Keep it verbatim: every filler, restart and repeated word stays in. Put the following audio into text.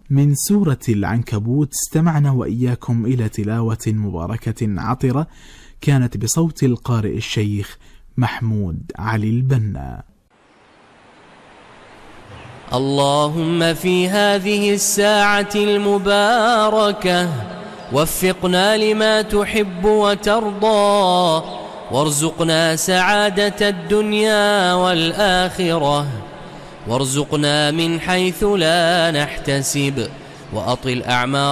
من سورة العنكبوت استمعنا وإياكم إلى تلاوة مباركة عطرة كانت بصوت القارئ الشيخ محمود علي البنا. اللهم في هذه الساعة المباركة وفقنا لما تحب وترضى، وارزقنا سعادة الدنيا والآخرة، وارزقنا من حيث لا نحتسب، وأطل أعمار